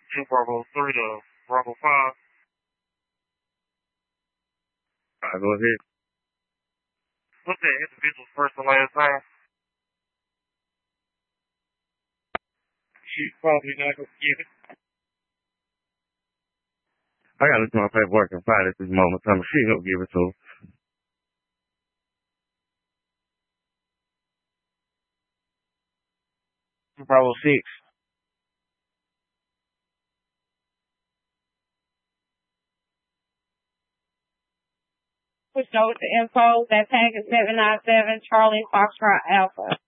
2 Bravo 3 to Bravo 5. Go ahead. What's that individual's first and last name? She's probably not going to give it. I got to look at my paperwork and find it at this moment. I'm sure he'll give it to her. Bravo 6. Push over to info. That tag is 797 Charlie Foxtrot Alpha.